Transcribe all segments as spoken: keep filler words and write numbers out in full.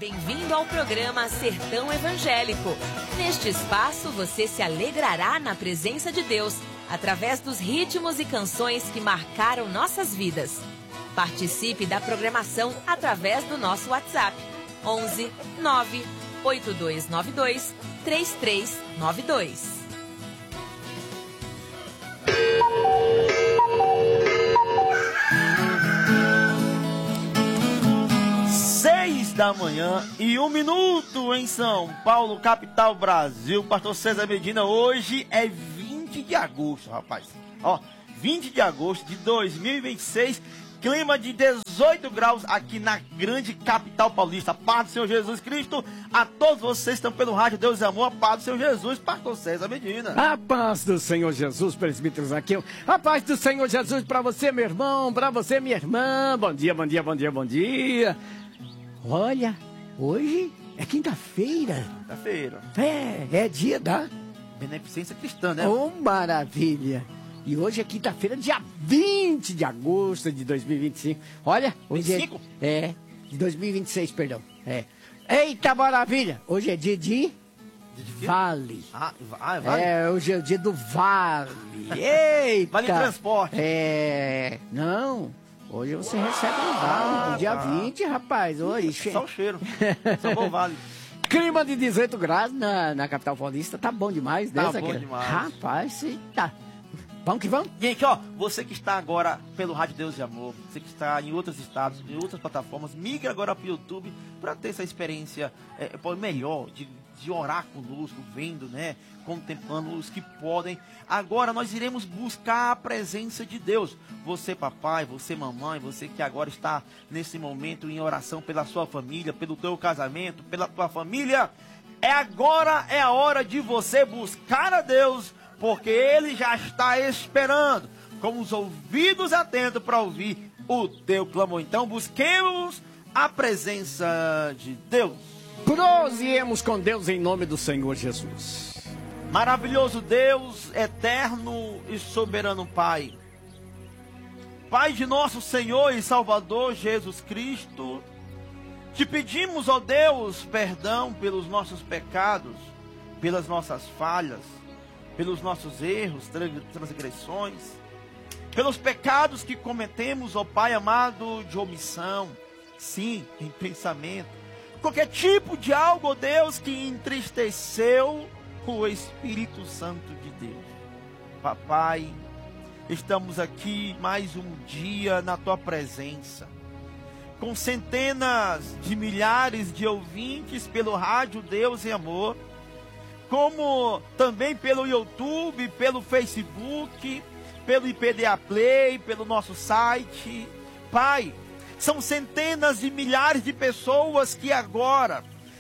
Bem-vindo ao programa Sertão Evangélico. Neste espaço você se alegrará na presença de Deus, através dos ritmos e canções que marcaram nossas vidas. Participe da programação através do nosso WhatsApp onze nove oito dois nove dois três três nove dois. Seis da manhã e um minuto em São Paulo, capital Brasil. Pastor César Medina, hoje é vinte de agosto, rapaz. Ó, vinte de agosto de dois mil e vinte e seis, clima de dezoito graus aqui na grande capital paulista. Paz do Senhor Jesus Cristo a todos vocês que estão pelo rádio Deus e Amor. A paz do Senhor Jesus, Pastor César Medina. A paz do Senhor Jesus, presbítero Zaqueu. A paz do Senhor Jesus para você, meu irmão, para você, minha irmã. Bom dia, bom dia, bom dia, bom dia. Olha, hoje é quinta-feira. Quinta-feira. É, é dia da beneficência cristã, né? Oh, maravilha. E hoje é quinta-feira, dia vinte de agosto de dois mil e vinte e cinco. Olha, hoje vinte e cinco? é... É, de dois mil e vinte e seis, perdão. É. Eita, maravilha. Hoje é dia de... de Vale. Ah, ah, vale? É, hoje é o dia do Vale. Eita. Vale transporte. É, não... Hoje você recebe um vale no dia vinte, rapaz. Oi, só o cheiro. Só bom vale. Clima de dezoito graus na, na capital paulista. Tá bom demais, né? Tá bom aqui? Demais. Rapaz, tá. Vamos que vamos. Gente, ó, você que está agora pelo Rádio Deus e Amor, você que está em outros estados, em outras plataformas, migra agora para o YouTube para ter essa experiência é, melhor de, de orar conosco, vendo, né? Contemplando os que podem. Agora nós iremos buscar a presença de Deus. Você, papai, você, mamãe, você que agora está nesse momento em oração pela sua família, pelo teu casamento, pela tua família. É agora, é a hora de você buscar a Deus, porque Ele já está esperando, com os ouvidos atentos para ouvir o teu clamor. Então busquemos a presença de Deus. Proseemos com Deus em nome do Senhor Jesus. Maravilhoso Deus, eterno e soberano Pai. Pai de nosso Senhor e Salvador Jesus Cristo, te pedimos, ó Deus, perdão pelos nossos pecados, pelas nossas falhas, pelos nossos erros, transgressões, pelos pecados que cometemos, ó Pai amado, de omissão, sim, em pensamento, qualquer tipo de algo, ó Deus, que entristeceu o Espírito Santo de Deus. Papai, estamos aqui mais um dia na tua presença, com centenas de milhares de ouvintes pelo rádio Deus e Amor, como também pelo YouTube, pelo Facebook, pelo I P D A Play, pelo nosso site. Pai, são centenas de milhares de pessoas que agora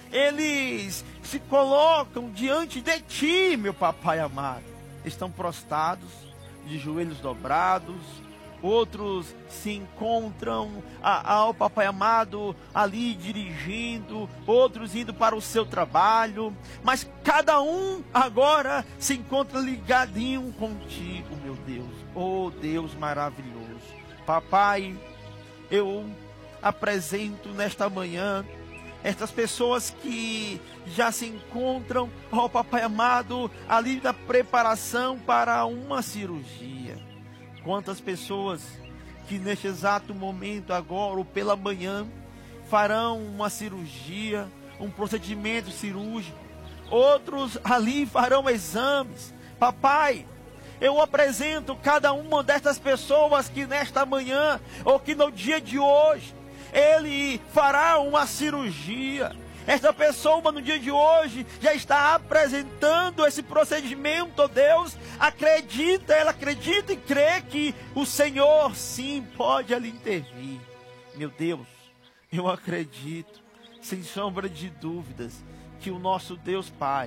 eles se colocam diante de ti, meu papai amado. Estão prostrados, de joelhos dobrados. Outros se encontram, ao papai amado, ali dirigindo, outros indo para o seu trabalho, mas cada um agora se encontra ligadinho contigo, meu Deus, oh Deus maravilhoso. Papai, eu apresento nesta manhã estas pessoas que já se encontram, ó papai amado, ali na preparação para uma cirurgia. Quantas pessoas que neste exato momento agora ou pela manhã farão uma cirurgia, um procedimento cirúrgico. Outros ali farão exames. Papai, eu apresento cada uma destas pessoas que nesta manhã ou que no dia de hoje ele fará uma cirurgia. Esta pessoa no dia de hoje já está apresentando esse procedimento, oh Deus. Acredita, ela acredita e crê que o Senhor sim pode ali intervir. Meu Deus, eu acredito, sem sombra de dúvidas, que o nosso Deus Pai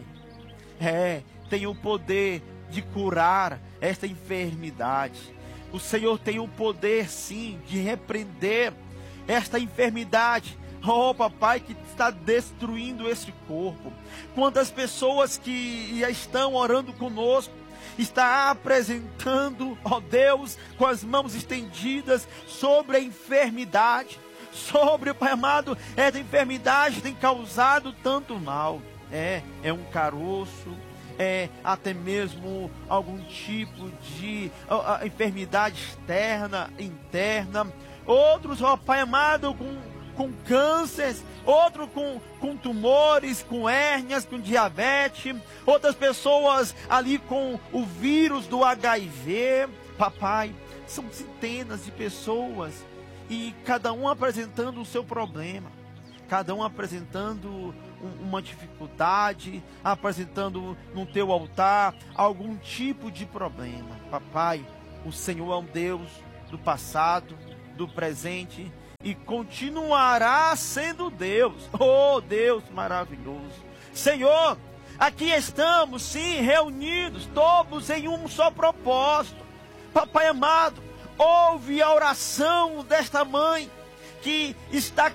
é, tem o poder de curar esta enfermidade. O Senhor tem o poder sim de repreender esta enfermidade, oh papai, que está destruindo esse corpo. Quantas pessoas que já estão orando conosco, está apresentando, ó Deus, com as mãos estendidas sobre a enfermidade, sobre, Pai amado, essa enfermidade tem causado tanto mal. É, é um caroço, é até mesmo algum tipo de a, a enfermidade externa, interna. Outros, ó Pai amado, com, com cânceres, outros com, com tumores, com hérnias, com diabetes, outras pessoas ali com o vírus do H I V. Papai, são centenas de pessoas e cada um apresentando o seu problema, cada um apresentando um, uma dificuldade, apresentando no teu altar algum tipo de problema. Papai, o Senhor é um Deus do passado, do presente e continuará sendo Deus. Oh, Deus maravilhoso. Senhor, aqui estamos sim reunidos, todos em um só propósito. Papai amado, ouve a oração desta mãe que está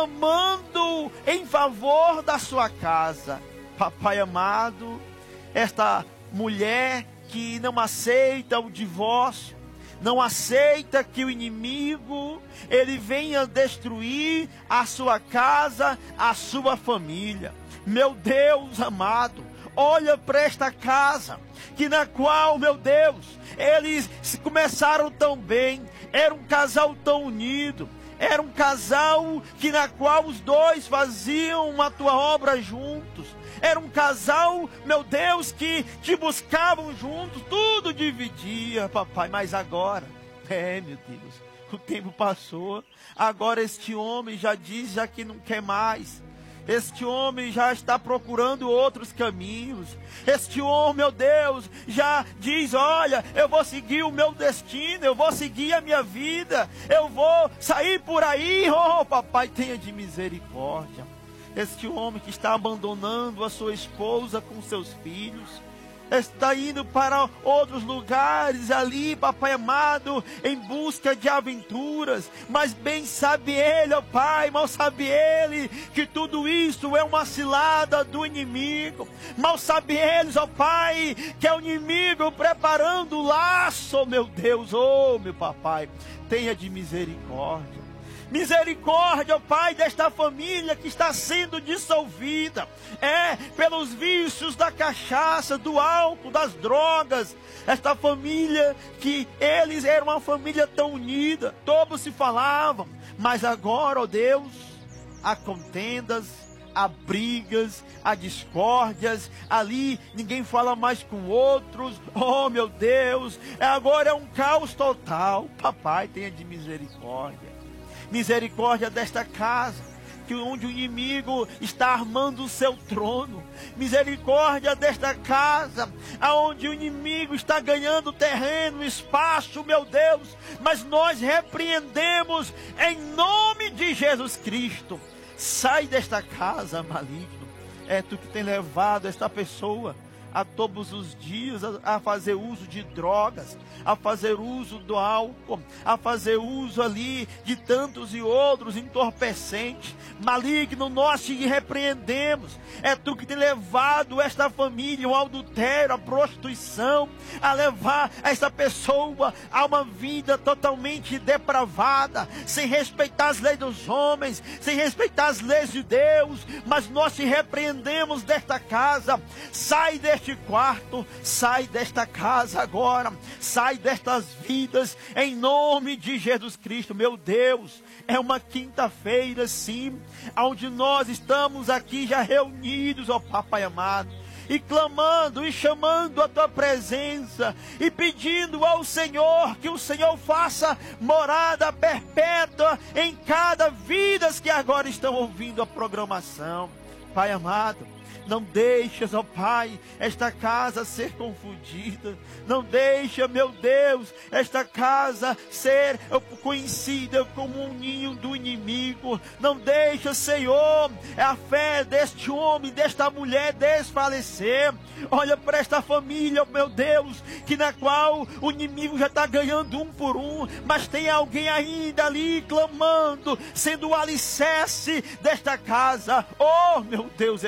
clamando em favor da sua casa. Papai amado, esta mulher que não aceita o divórcio, não aceita que o inimigo ele venha destruir a sua casa, a sua família. Meu Deus amado, olha para esta casa, que na qual, meu Deus, eles começaram tão bem, era um casal tão unido, era um casal que na qual os dois faziam a tua obra juntos, era um casal, meu Deus, que te buscavam juntos, tudo dividia, papai, mas agora, é, meu Deus, o tempo passou, agora este homem já diz já que não quer mais. Este homem já está procurando outros caminhos. Este homem, meu Deus, já diz, olha, eu vou seguir o meu destino, eu vou seguir a minha vida, eu vou sair por aí. Oh, papai, tenha de misericórdia. Este homem que está abandonando a sua esposa com seus filhos, está indo para outros lugares ali, papai amado, em busca de aventuras, mas bem sabe ele, ó Pai, mal sabe ele, que tudo isso é uma cilada do inimigo, mal sabe eles, ó Pai, que é o inimigo preparando o laço, meu Deus, oh meu papai, tenha de misericórdia. Misericórdia, ó Pai, desta família que está sendo dissolvida, é, pelos vícios da cachaça, do álcool, das drogas. Esta família que eles eram uma família tão unida, todos se falavam, mas agora, ó Deus, há contendas, há brigas, há discórdias, ali ninguém fala mais com outros. Oh meu Deus, agora é um caos total. Papai, tenha de misericórdia. Misericórdia desta casa, que onde o inimigo está armando o seu trono. Misericórdia desta casa, aonde o inimigo está ganhando terreno, espaço, meu Deus. Mas nós repreendemos em nome de Jesus Cristo. Sai desta casa, maligno. É tu que tem levado esta pessoa a todos os dias a, a fazer uso de drogas, a fazer uso do álcool, a fazer uso ali de tantos e outros entorpecentes. Maligno, nós te repreendemos. É tu que tem levado esta família ao adultério, à prostituição, a levar esta pessoa a uma vida totalmente depravada, sem respeitar as leis dos homens, sem respeitar as leis de Deus. Mas nós te repreendemos desta casa. Sai deste quarto, sai desta casa agora, sai destas vidas, em nome de Jesus Cristo. Meu Deus, é uma quinta-feira sim, onde nós estamos aqui já reunidos, ó Papai amado, e clamando e chamando a tua presença e pedindo ao Senhor que o Senhor faça morada perpétua em cada vida que agora estão ouvindo a programação. Pai amado, não deixas, ó Pai, esta casa ser confundida. Não deixa, meu Deus, esta casa ser conhecida como um ninho do inimigo. Não deixa, Senhor, a fé deste homem, desta mulher desfalecer. Olha para esta família, meu Deus, que na qual o inimigo já está ganhando um por um, mas tem alguém ainda ali clamando, sendo o alicerce desta casa. Oh, meu Deus eterno,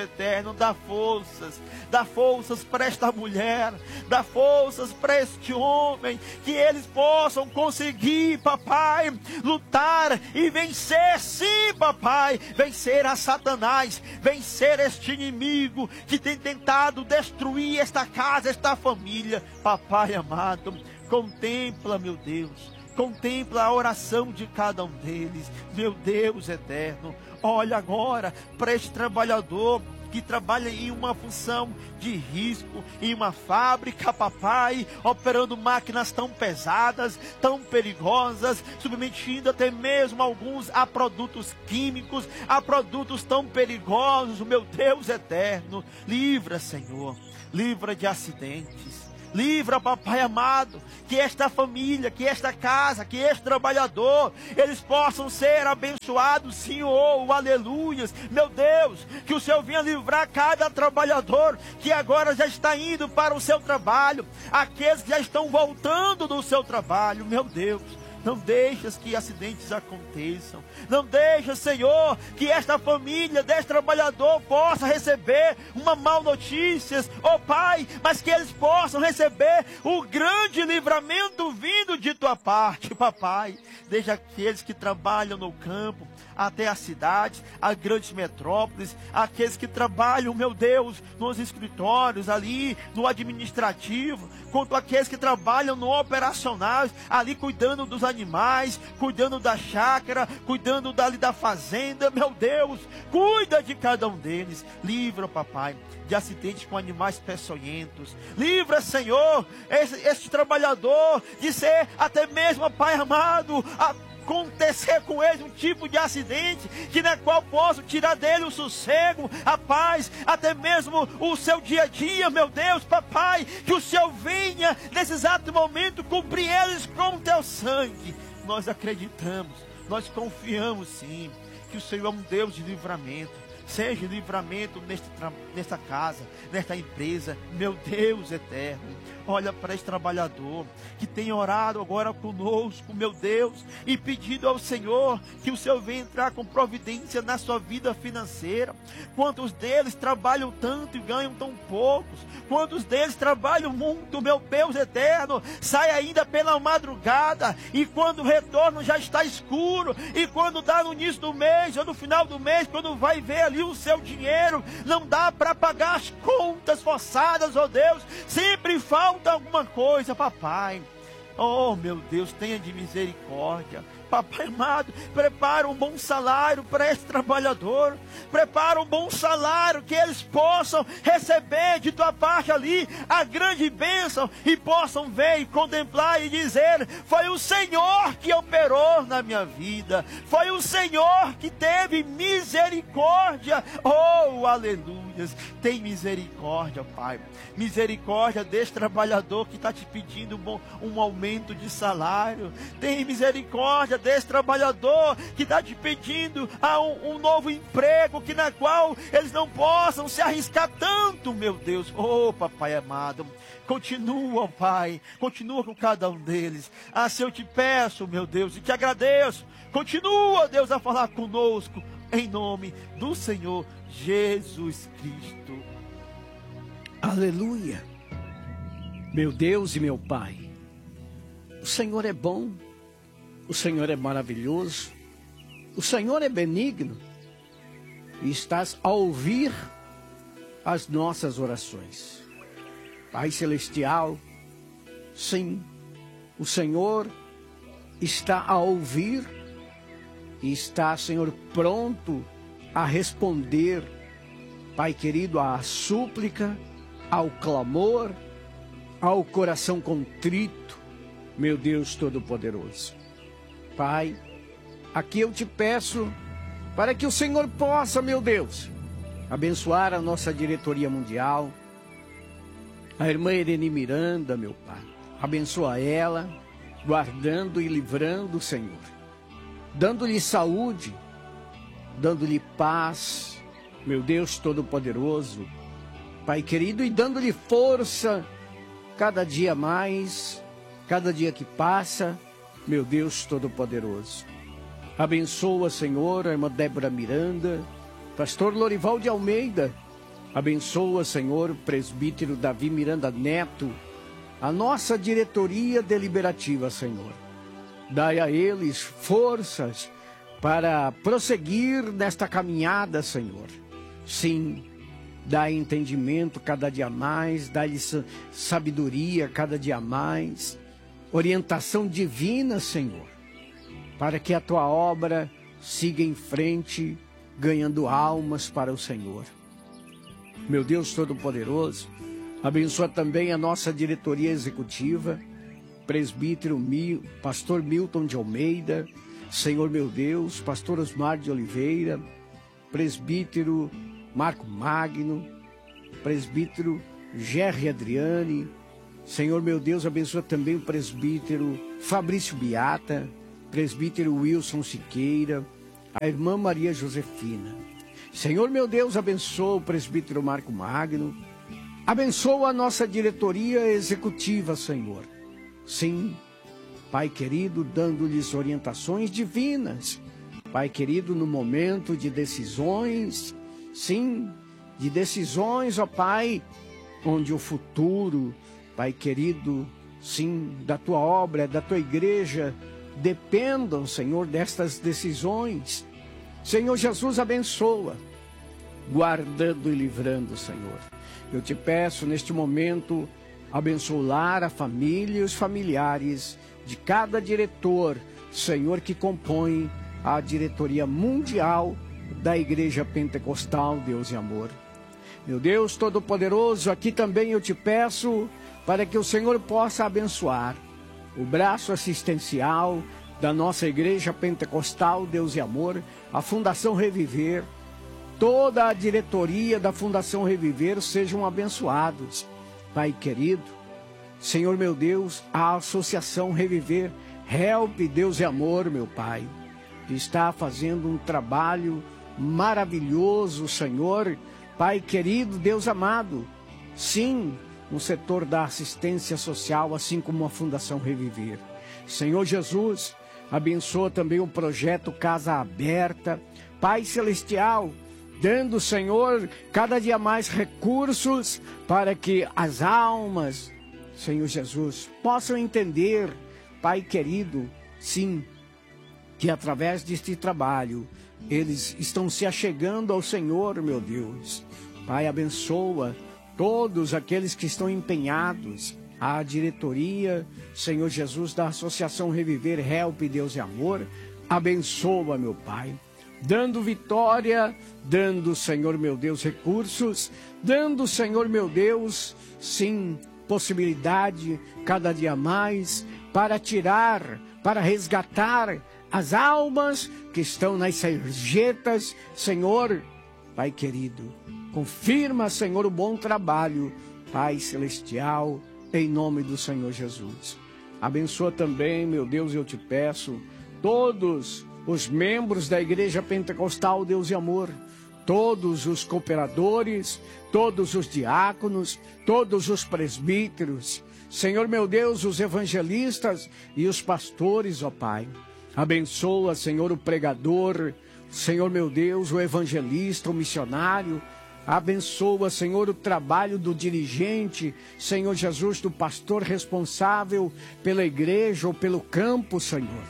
eterno, dá forças, dá forças para esta mulher, dá forças para este homem, que eles possam conseguir, papai, lutar e vencer, sim, papai, vencer a Satanás, vencer este inimigo que tem tentado destruir esta casa, esta família. Papai amado, contempla, meu Deus, contempla a oração de cada um deles, meu Deus eterno. Olha agora para este trabalhador que trabalha em uma função de risco, em uma fábrica, papai, operando máquinas tão pesadas, tão perigosas, submetindo até mesmo alguns a produtos químicos, a produtos tão perigosos. Meu Deus eterno, livra, Senhor, livra de acidentes. Livra, papai amado, que esta família, que esta casa, que este trabalhador, eles possam ser abençoados, Senhor, aleluias. Meu Deus, que o Senhor venha livrar cada trabalhador que agora já está indo para o seu trabalho, aqueles que já estão voltando do seu trabalho. Meu Deus, não deixas que acidentes aconteçam. Não deixa, Senhor, que esta família deste trabalhador possa receber uma mal notícias, ó Pai, mas que eles possam receber o grande livramento vindo de tua parte, papai. Deixa aqueles que trabalham no campo, até as cidades, as grandes metrópoles, aqueles que trabalham, meu Deus, nos escritórios ali, no administrativo, quanto aqueles que trabalham no operacional, ali cuidando dos animais, cuidando da chácara, cuidando dali da fazenda. Meu Deus, cuida de cada um deles. Livra, papai, de acidentes com animais peçonhentos. Livra, Senhor, esse, esse trabalhador de ser até mesmo, Pai amado, a acontecer com eles um tipo de acidente que na qual posso tirar dele o sossego, a paz, até mesmo o seu dia a dia. Meu Deus, papai, que o Senhor venha nesse exato momento cobrir eles com o teu sangue. Nós acreditamos, nós confiamos sim, que o Senhor é um Deus de livramento. Seja livramento neste, nesta casa, nesta empresa, meu Deus eterno. Olha para esse trabalhador que tem orado agora conosco, meu Deus, e pedido ao Senhor que o Senhor venha entrar com providência na sua vida financeira. Quantos deles trabalham tanto e ganham tão poucos? Quantos deles trabalham muito, meu Deus eterno? Sai ainda pela madrugada e quando retornam já está escuro. E quando dá no início do mês ou no final do mês, quando vai ver ali o seu dinheiro, não dá para pagar as contas forçadas, ó Deus. Sempre falta alguma coisa, papai. Oh, meu Deus, tenha de misericórdia. Papai amado, prepara um bom salário para esse trabalhador. Prepara um bom salário, que eles possam receber de tua parte ali a grande bênção e possam ver e contemplar e dizer: foi o Senhor que operou na minha vida. Foi o Senhor que teve misericórdia. Oh, aleluias. Tem misericórdia, Pai. Misericórdia desse trabalhador que está te pedindo um, bom, um aumento de salário. Tem misericórdia desse trabalhador que está te pedindo ah, um, um novo emprego, que na qual eles não possam se arriscar tanto, meu Deus. Oh, papai amado, continua, Pai, continua com cada um deles. Assim eu te peço, meu Deus, e te agradeço. Continua, Deus, a falar conosco, em nome do Senhor Jesus Cristo. Aleluia. Meu Deus e meu Pai, o Senhor é bom. O Senhor é maravilhoso, o Senhor é benigno, e estás a ouvir as nossas orações. Pai Celestial, sim, o Senhor está a ouvir e está, Senhor, pronto a responder, Pai querido, à súplica, ao clamor, ao coração contrito, meu Deus Todo-Poderoso. Pai, aqui eu te peço para que o Senhor possa, meu Deus, abençoar a nossa diretoria mundial, a irmã Irene Miranda, meu Pai. Abençoa ela, guardando e livrando, Senhor, dando-lhe saúde, dando-lhe paz, meu Deus Todo-Poderoso, Pai querido, e dando-lhe força cada dia mais, cada dia que passa, meu Deus Todo-Poderoso. Abençoa, Senhor, a irmã Débora Miranda, pastor Lorival de Almeida, Abençoa, Senhor, o presbítero Davi Miranda Neto, a nossa diretoria deliberativa, Senhor. Dai a eles forças para prosseguir nesta caminhada, Senhor. Sim, dai entendimento cada dia mais, dai-lhes sabedoria cada dia mais, orientação divina, Senhor, para que a tua obra siga em frente, ganhando almas para o Senhor. Meu Deus Todo-Poderoso, abençoa também a nossa diretoria executiva, presbítero Mil, pastor Milton de Almeida, Senhor meu Deus, pastor Osmar de Oliveira, presbítero Marco Magno, presbítero Gerry Adriane, Senhor meu Deus, abençoa também o presbítero Fabrício Beata, presbítero Wilson Siqueira, a irmã Maria Josefina. Senhor meu Deus, abençoa o presbítero Marco Magno, abençoa a nossa diretoria executiva, Senhor. Sim, Pai querido, dando-lhes orientações divinas. Pai querido, no momento de decisões, sim, de decisões, ó Pai, onde o futuro, Pai querido, sim, da tua obra, da tua igreja, dependam, Senhor, destas decisões. Senhor Jesus, abençoa, guardando e livrando, Senhor. Eu te peço neste momento, abençoar a família e os familiares de cada diretor, Senhor, que compõe a diretoria mundial da Igreja Pentecostal Deus e Amor. Meu Deus Todo-Poderoso, aqui também eu te peço para que o Senhor possa abençoar o braço assistencial da nossa Igreja Pentecostal Deus e Amor, a Fundação Reviver, toda a diretoria da Fundação Reviver sejam abençoados. Pai querido, Senhor meu Deus, a Associação Reviver, Help Deus e Amor, meu Pai, que está fazendo um trabalho maravilhoso, Senhor, Pai querido, Deus amado, sim, no setor da assistência social, assim como a Fundação Reviver. Senhor Jesus, abençoa também o projeto Casa Aberta, Pai Celestial, dando, Senhor, cada dia mais recursos para que as almas, Senhor Jesus, possam entender, Pai querido, sim, que através deste trabalho, eles estão se achegando ao Senhor, meu Deus. Pai, abençoa todos aqueles que estão empenhados, a diretoria, Senhor Jesus, da Associação Reviver, Help Deus e Amor, abençoa, meu Pai, dando vitória, dando, Senhor meu Deus, recursos, dando, Senhor meu Deus, sim, possibilidade cada dia mais para tirar, para resgatar as almas que estão nas sarjetas, Senhor, Pai querido, confirma, Senhor, o bom trabalho, Pai celestial, em nome do Senhor Jesus. Abençoa também, meu Deus, eu te peço, todos os membros da Igreja Pentecostal Deus e Amor, todos os cooperadores, todos os diáconos, todos os presbíteros, Senhor meu Deus, os evangelistas e os pastores, ó Pai. Abençoa, Senhor, o pregador, Senhor meu Deus, o evangelista, o missionário. Abençoa, Senhor, o trabalho do dirigente, Senhor Jesus, do pastor responsável pela igreja ou pelo campo, Senhor.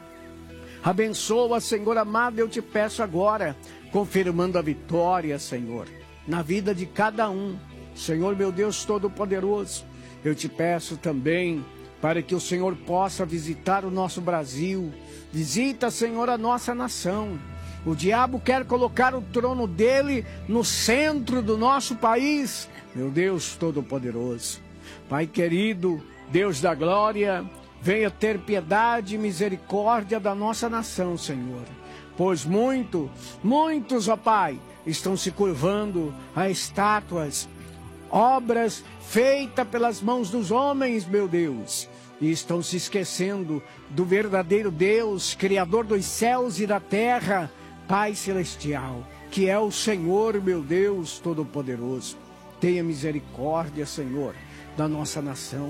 Abençoa, Senhor amado, eu te peço agora, confirmando a vitória, Senhor, na vida de cada um. Senhor meu Deus Todo-Poderoso, eu te peço também para que o Senhor possa visitar o nosso Brasil. Visita, Senhor, a nossa nação. O diabo quer colocar o trono dele no centro do nosso país. Meu Deus Todo-Poderoso, Pai querido, Deus da glória, venha ter piedade e misericórdia da nossa nação, Senhor. Pois muito, muitos, ó Pai, estão se curvando a estátuas, obras feitas pelas mãos dos homens, meu Deus. E estão se esquecendo do verdadeiro Deus, Criador dos céus e da terra, Pai celestial, que é o Senhor, meu Deus Todo-Poderoso. Tenha misericórdia, Senhor, da nossa nação.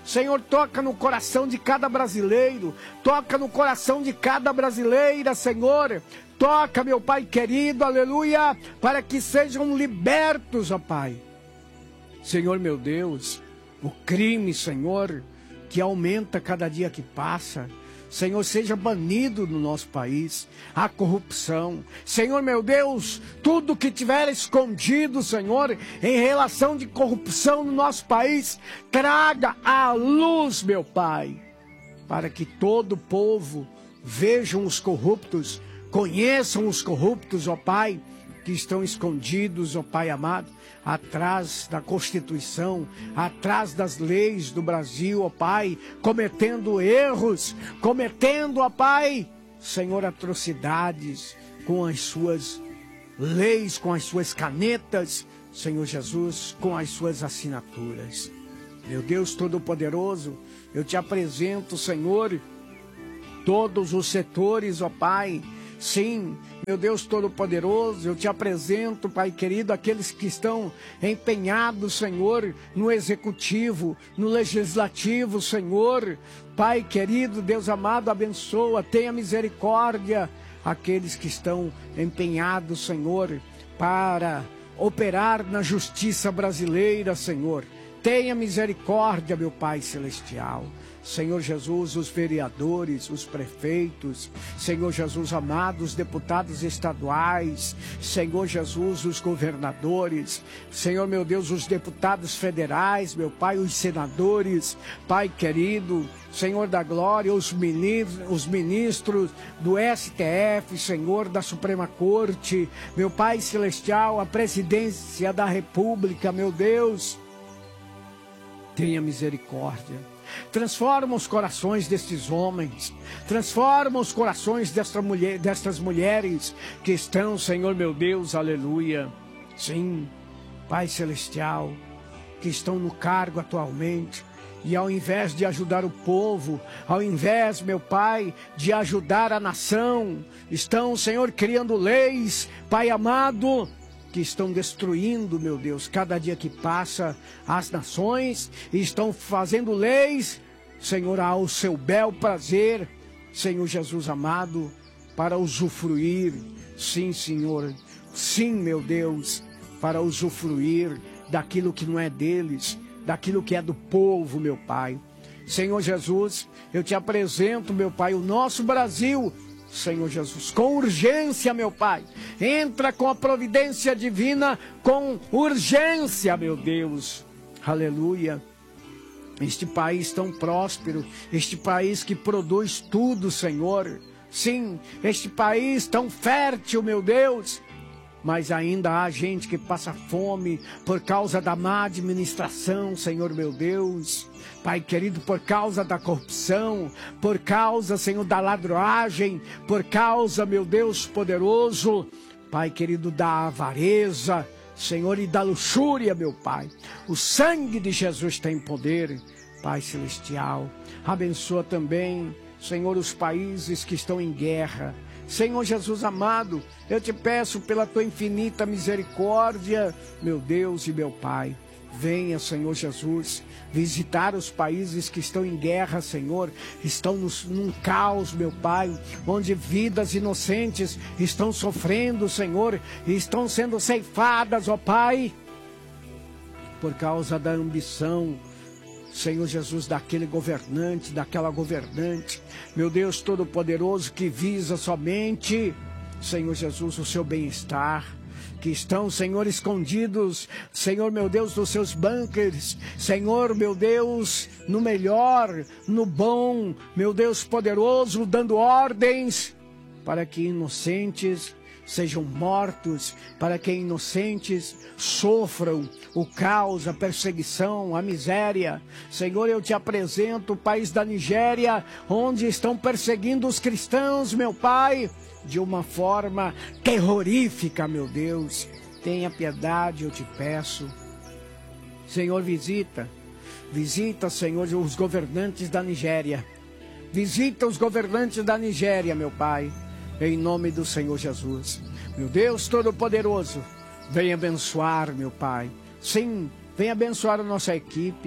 Senhor, toca no coração de cada brasileiro, toca no coração de cada brasileira, Senhor. Toca, meu Pai querido, aleluia, para que sejam libertos, ó Pai. Senhor, meu Deus, o crime, Senhor, que aumenta cada dia que passa, Senhor, seja banido no nosso país, a corrupção. Senhor, meu Deus, tudo que tiver escondido, Senhor, em relação de corrupção no nosso país, traga à luz, meu Pai, para que todo o povo vejam os corruptos, conheçam os corruptos, ó Pai, que estão escondidos, ó Pai amado, atrás da Constituição, atrás das leis do Brasil, ó Pai, cometendo erros, cometendo, ó Pai, Senhor, atrocidades com as suas leis, com as suas canetas, Senhor Jesus, com as suas assinaturas. Meu Deus Todo-Poderoso, eu te apresento, Senhor, todos os setores, ó Pai. Sim, meu Deus Todo-Poderoso, eu te apresento, Pai querido, aqueles que estão empenhados, Senhor, no executivo, no legislativo, Senhor. Pai querido, Deus amado, abençoa, tenha misericórdia. Aqueles que estão empenhados, Senhor, para operar na justiça brasileira, Senhor. Tenha misericórdia, meu Pai celestial. Senhor Jesus, os vereadores, os prefeitos, Senhor Jesus amado, os deputados estaduais, Senhor Jesus, os governadores, Senhor meu Deus, os deputados federais, meu Pai, os senadores, Pai querido, Senhor da glória, os ministros, os ministros do S T F, Senhor da Suprema Corte, meu Pai celestial, a presidência da República, meu Deus, tenha misericórdia. Transforma os corações destes homens, transforma os corações desta mulher, destas mulheres que estão, Senhor meu Deus, aleluia, sim, Pai Celestial, que estão no cargo atualmente, e ao invés de ajudar o povo, ao invés, meu Pai, de ajudar a nação, estão, Senhor, criando leis, Pai amado, que estão destruindo, meu Deus, cada dia que passa as nações, e estão fazendo leis, Senhor, ao seu bel prazer, Senhor Jesus amado, para usufruir, sim, Senhor, sim, meu Deus, para usufruir daquilo que não é deles, daquilo que é do povo, meu Pai. Senhor Jesus, eu te apresento, meu Pai, o nosso Brasil, Senhor Jesus, com urgência, meu Pai, entra com a providência divina, com urgência, meu Deus, aleluia, este país tão próspero, este país que produz tudo, Senhor, sim, este país tão fértil, meu Deus, mas ainda há gente que passa fome por causa da má administração, Senhor meu Deus. Pai querido, por causa da corrupção, por causa, Senhor, da ladroagem, por causa, meu Deus poderoso, Pai querido, da avareza, Senhor, e da luxúria, meu Pai. O sangue de Jesus tem poder, Pai celestial. Abençoa também, Senhor, os países que estão em guerra. Senhor Jesus amado, eu te peço pela tua infinita misericórdia, meu Deus e meu Pai. Venha, Senhor Jesus, visitar os países que estão em guerra, Senhor. Estão nos, num caos, meu Pai, onde vidas inocentes estão sofrendo, Senhor, e estão sendo ceifadas, ó Pai, por causa da ambição, Senhor Jesus, daquele governante, daquela governante, meu Deus Todo-Poderoso, que visa somente, Senhor Jesus, o seu bem-estar, que estão, Senhor, escondidos, Senhor, meu Deus, nos seus bunkers, Senhor, meu Deus, no melhor, no bom, meu Deus poderoso, dando ordens para que inocentes sejam mortos, para que inocentes sofram o caos, a perseguição, a miséria. Senhor, eu te apresento o país da Nigéria, onde estão perseguindo os cristãos, meu Pai, de uma forma terrorífica, meu Deus. Tenha piedade, eu te peço. Senhor, visita, visita, Senhor, os governantes da Nigéria. Visita os governantes da Nigéria, meu Pai, em nome do Senhor Jesus. Meu Deus Todo-Poderoso, venha abençoar, meu Pai. Sim, venha abençoar a nossa equipe,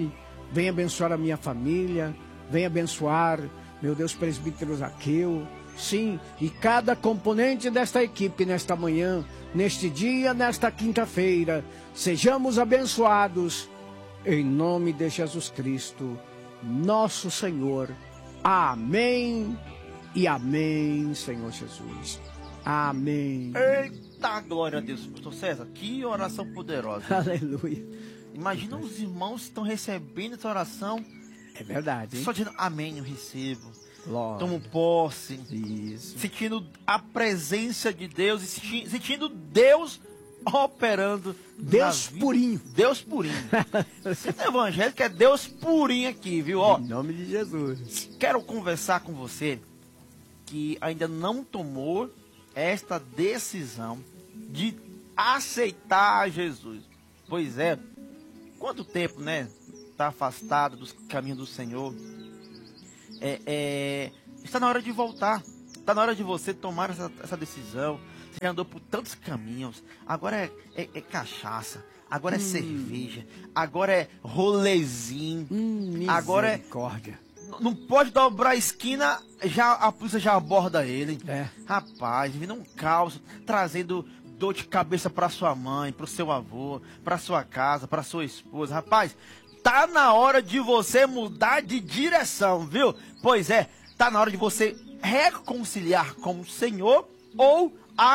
Venha abençoar a minha família. Venha abençoar, meu Deus, presbítero Zaqueu. Sim, e cada componente desta equipe nesta manhã, neste dia, nesta quinta-feira. Sejamos abençoados. Em nome de Jesus Cristo, nosso Senhor. Amém e amém, Senhor Jesus. Amém. Eita, glória a Deus. Pastor César, que oração poderosa. Aleluia. Imagina os irmãos que estão recebendo essa oração. É verdade, hein? Só dizendo, amém, eu recebo. Glória. Tomo posse. Isso. Sentindo a presença de Deus e senti- sentindo Deus operando. Deus na vida. purinho. Deus purinho. Você é evangélico, é Deus purinho aqui, viu? Ó, Em nome de Jesus. quero conversar com você que ainda não tomou esta decisão de aceitar Jesus. Pois é, quanto tempo, né? Está afastado dos caminhos do Senhor. É, é, está na hora de voltar. Está na hora de você tomar essa, essa decisão. Você já andou por tantos caminhos. Agora é, é, é cachaça. Agora é Hum. cerveja. Agora é rolezinho. Hum, Agora é- misericórdia. N- Não pode dobrar a esquina, já a polícia já aborda ele. É. Rapaz, vindo um caos, trazendo dor de cabeça para sua mãe, para o seu avô, para sua casa, para sua esposa. Rapaz, tá na hora de você mudar de direção, viu? Pois é, tá na hora de você reconciliar com o Senhor ou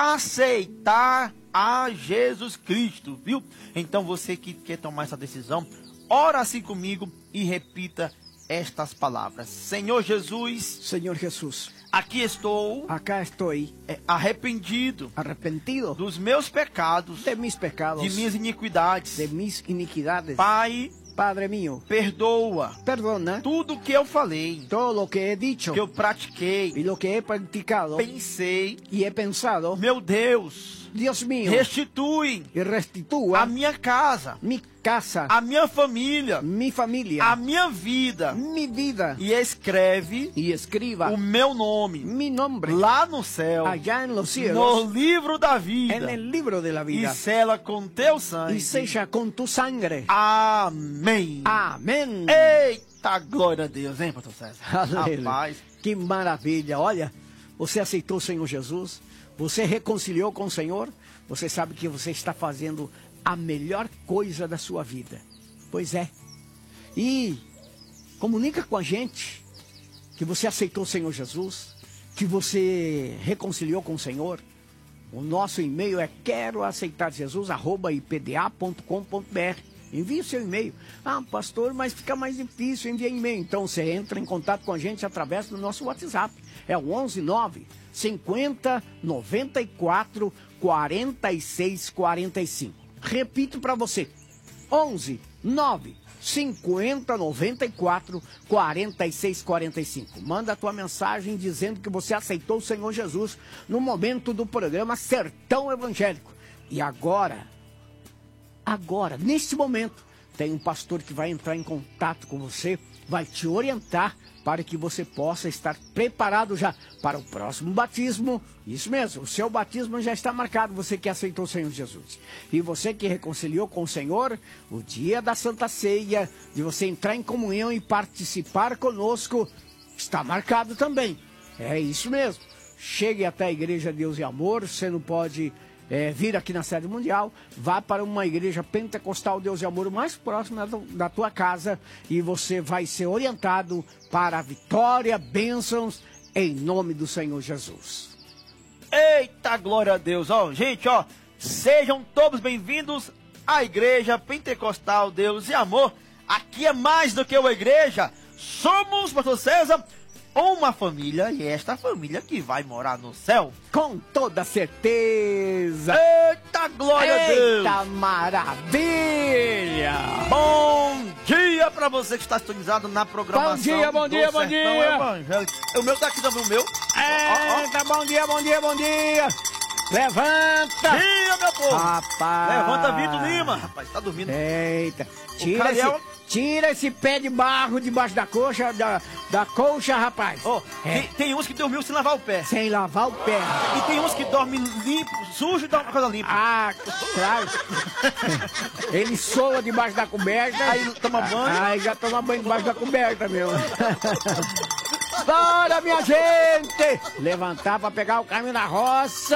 aceitar a Jesus Cristo, viu? Então você que quer tomar essa decisão, ora assim comigo e repita estas palavras. Senhor Jesus, Senhor Jesus, aqui estou acá estou é, arrependido arrepentido dos meus pecados, de mis pecados, de minhas iniquidades. de mis iniquidades. Pai, Padre mío, perdoa perdona tudo que eu falei, todo lo que he dicho que eu pratiquei, y lo que he practicado pensei. y he pensado. Meu Deus, Dios mío, restitui y restitúa a minha casa, mi casa, a minha família, mi familia, a minha vida mi vida, e escreve y escriba o meu nome mi nombre lá no céu, allá en los no cielos, livro da en vida, el libro de la e vida, sela com teu sangue. y sella con tu sangre. Amém. Amém. Eita, glória a Deus, hein, pastor César? Aleluia. Rapaz, Que maravilha. Olha, você aceitou o Senhor Jesus, você reconciliou com o Senhor, você sabe que você está fazendo a melhor coisa da sua vida. Pois é. E comunica com a gente que você aceitou o Senhor Jesus, que você reconciliou com o Senhor. O nosso e-mail é quero aceitar Jesus arroba i p d a ponto com ponto b r. Envie o seu e-mail. Ah, pastor, mas fica mais difícil enviar e-mail. Então você entra em contato com a gente através do nosso WhatsApp. É o onze nove cinquenta noventa e quatro quarenta e seis quarenta e cinco. Repito para você. onze nove cinquenta noventa e quatro quarenta e seis quarenta e cinco. Manda a tua mensagem dizendo que você aceitou o Senhor Jesus no momento do programa Sertão Evangélico. E agora, agora, neste momento, tem um pastor que vai entrar em contato com você, vai te orientar para que você possa estar preparado já para o próximo batismo. Isso mesmo, o seu batismo já está marcado, você que aceitou o Senhor Jesus. E você que reconciliou com o Senhor, o dia da Santa Ceia, de você entrar em comunhão e participar conosco, está marcado também. É isso mesmo. Chegue até a Igreja Deus e Amor, você não pode... É, vir aqui na sede mundial, vá para uma igreja pentecostal Deus e Amor mais próxima da, da tua casa e você vai ser orientado para a vitória, bênçãos, em nome do Senhor Jesus. eita, glória a Deus. Ó, gente, ó, sejam todos bem-vindos à Igreja Pentecostal Deus e Amor. Aqui é mais do que uma igreja. Somos, pastor César, uma família, e esta família que vai morar no céu. Com toda certeza. Eita, glória a Deus. Eita maravilha. Bom dia pra você que está sintonizado na programação. Bom dia, bom do dia, bom Sertão dia. Evangélico. O meu tá aqui também, o meu. Ó, ó. Eita, bom dia, bom dia, bom dia. Levanta. Dia, meu povo. Rapaz. Levanta, Vitor Lima. Rapaz, tá dormindo. Eita. O Tira Cariel, esse... Tira esse pé de barro debaixo da coxa, da, da colcha, rapaz. Oh, É. tem, tem uns que dormiu sem lavar o pé. Sem lavar o pé. E tem uns que dormem limpo, sujo e dormem com a coisa limpa. Ah, claro. Ele soa debaixo da coberta. Aí toma banho. Aí já toma banho debaixo da coberta, meu. Bora, minha gente! Levantar pra pegar o caminho da roça!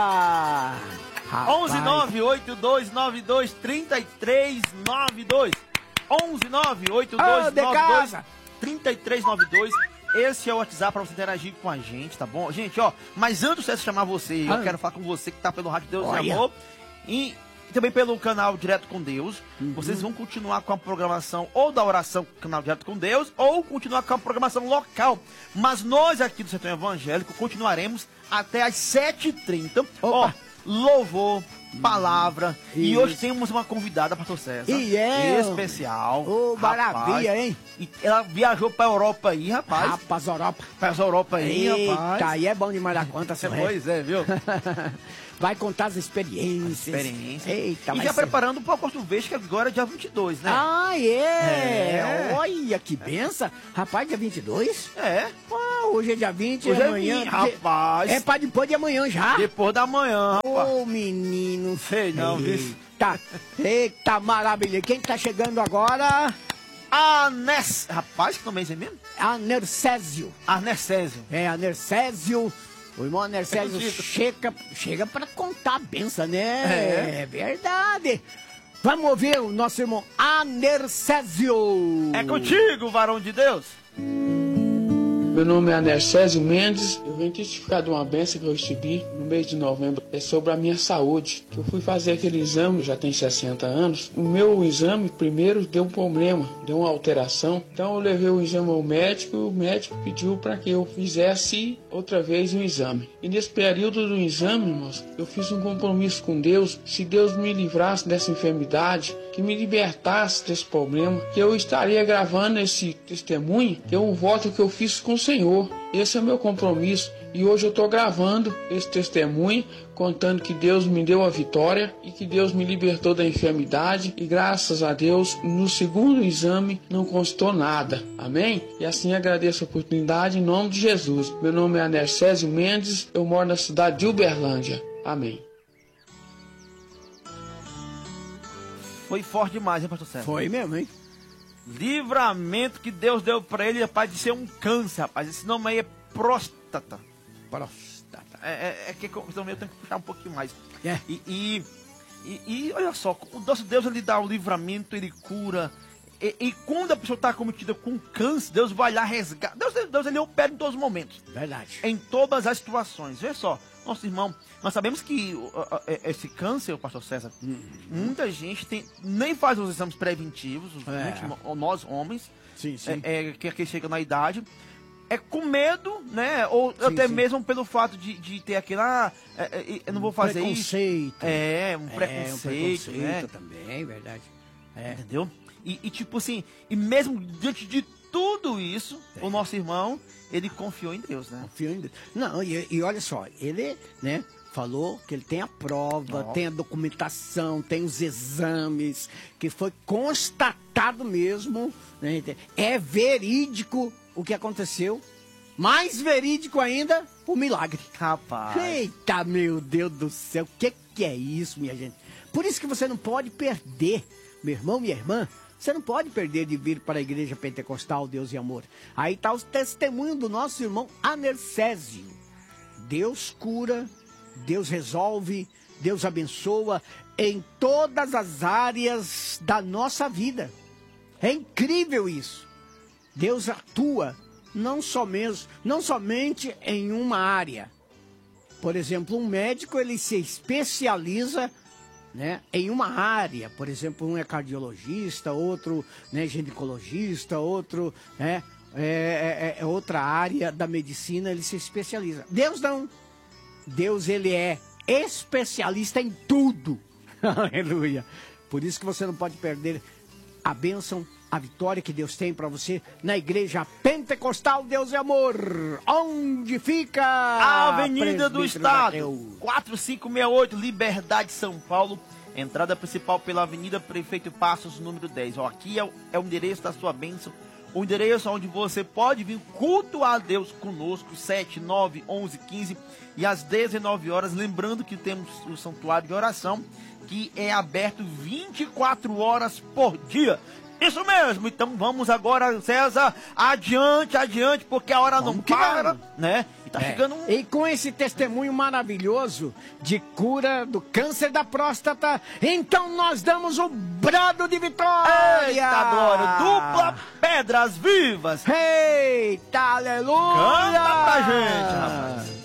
onze nove oito dois nove dois três três nove dois. onze nove oito dois nove dois três três nove dois. Esse é o WhatsApp pra você interagir com a gente, tá bom? Gente, ó, mas antes de eu chamar você, eu ah. quero falar com você que tá pelo Rádio Deus Olha. e Amor e também pelo canal Direto com Deus. Uhum. Vocês vão continuar com a programação ou da oração canal Direto com Deus ou continuar com a programação local. Mas nós aqui do Sertão Evangélico continuaremos até às sete e trinta. Ó, louvor, palavra. Isso. E hoje temos uma convidada, pastor César. E é especial. Ô, maravilha, hein? E ela viajou pra Europa aí, rapaz. Rapaz, Europa. Pra Europa aí, Eita, rapaz. aí é bom demais da conta, seu Pois é, viu? Vai contar as experiências. Experiências. Eita, e vai já ser... preparando para o português, que agora é dia vinte e dois, né? Ah, é? É. Olha que benção. Rapaz, dia vinte e dois? É. Ah, hoje é dia vinte, Hoje é é amanhã. vinte, rapaz. É pra depois de amanhã já. Depois da manhã, rapaz. Ô, menino. Sei não, viu? Eita, eita, maravilha. Quem tá chegando agora? Anes... Rapaz, que nome é esse mesmo? Anercésio. Anercésio. É, Anercésio. O irmão Anercésio É chega, chega pra contar a benção, né? É. É verdade. Vamos ouvir o nosso irmão Anercésio. É contigo, varão de Deus. Meu nome é Anercésio Mendes, eu venho testificar de uma bênção que eu recebi no mês de novembro. É sobre a minha saúde, que eu fui fazer aquele exame, já tem sessenta anos. O meu exame primeiro deu um problema, deu uma alteração. Então eu levei o exame ao médico e o médico pediu para que eu fizesse outra vez um exame. E nesse período do exame, irmãos, eu fiz um compromisso com Deus. Se Deus me livrasse dessa enfermidade, que me libertasse desse problema, que eu estaria gravando esse testemunho, que é um voto que eu fiz com o Senhor. Esse é o meu compromisso. E hoje eu estou gravando esse testemunho, contando que Deus me deu a vitória e que Deus me libertou da enfermidade. E graças a Deus, no segundo exame não constou nada. Amém? E assim agradeço a oportunidade em nome de Jesus. Meu nome é Anercésio Mendes, eu moro na cidade de Uberlândia. Amém. Foi forte demais, hein, pastor César? Foi mesmo, hein? Livramento que Deus deu pra ele, rapaz, de ser um câncer, rapaz. Esse nome aí é próstata. Próstata. É, é, é que também eu tenho que puxar um pouquinho mais. É. E, e, e, e olha só, o nosso Deus, ele dá o livramento, ele cura. E, e quando a pessoa está cometida com câncer, Deus vai lá resgatar. Deus, Deus, ele opera em todos os momentos. Verdade. Em todas as situações. Veja só, nosso irmão, nós sabemos que uh, uh, esse câncer, pastor César, uhum. muita gente tem, nem faz os exames preventivos, os É. muitos, nós homens, Sim, sim. é, é, que, que chega na idade, é com medo, né? Ou Sim, até sim. mesmo pelo fato de, de ter aquele, ah, é, é, eu não vou fazer isso. Preconceito. É, um É, preconceito, um preconceito né? também, verdade. É. Entendeu? E, e tipo assim, e mesmo diante de tudo isso, É. o nosso irmão, ele confiou em Deus, né? Confio em Deus. Não, e, e olha só, ele, né, falou que ele tem a prova, Ó. tem a documentação, tem os exames, que foi constatado mesmo, né, é verídico o que aconteceu, mais verídico ainda, o milagre. Rapaz. Eita, meu Deus do céu, o que, que é isso, minha gente? Por isso que você não pode perder, meu irmão, minha irmã, você não pode perder de vir para a Igreja Pentecostal Deus e Amor. Aí está o testemunho do nosso irmão Anercésio. Deus cura, Deus resolve, Deus abençoa em todas as áreas da nossa vida. É incrível isso. Deus atua não somente, não somente em uma área. Por exemplo, um médico, ele se especializa, né, em uma área. Por exemplo, um é cardiologista, outro, né, ginecologista, outro, né, é, é, é outra área da medicina, ele se especializa. Deus não. Deus, ele é especialista em tudo. Aleluia. Por isso que você não pode perder a bênção, a vitória que Deus tem para você na Igreja Pentecostal Deus e Amor. Onde fica A Avenida do Presbítero Estado, Mateus? quatro cinco seis oito, Liberdade, São Paulo. Entrada principal pela Avenida Prefeito Passos, número dez. Ó, aqui é o, é o endereço da sua bênção. O endereço onde você pode vir cultuar a Deus conosco, sete, nove, onze, quinze e às dezenove horas. Lembrando que temos o santuário de oração, que é aberto vinte e quatro horas por dia. Isso mesmo, então vamos agora, César, adiante, adiante, porque a hora Vamos não que para, vamos. né? E tá É. chegando um... E com esse testemunho maravilhoso de cura do câncer da próstata, então nós damos o brado de vitória! Eita, glória! Dupla Pedras Vivas! Eita, aleluia! Canta pra gente, rapaz!